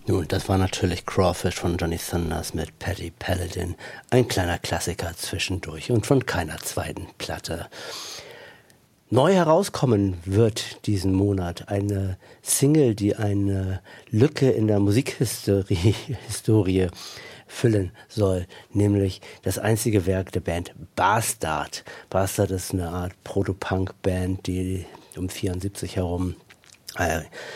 Nun, das war natürlich Crawfish von Johnny Thunders mit Paddy Paladin. Ein kleiner Klassiker zwischendurch und von keiner zweiten Platte. Neu herauskommen wird diesen Monat eine Single, die eine Lücke in der Musikhistorie füllen soll, nämlich das einzige Werk der Band Bastard. Bastard ist eine Art Proto-Punk-Band, die um 74 herum